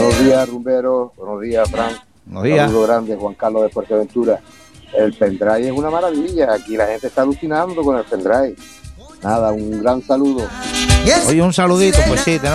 Buenos días, Rumbero. Buenos días, Frank. Buenos días. Saludo grande, Juan Carlos de Fuerteventura. El pendrive es una maravilla. Aquí la gente está alucinando con el pendrive. Nada, un gran saludo. Oye, un saludito, pues sí,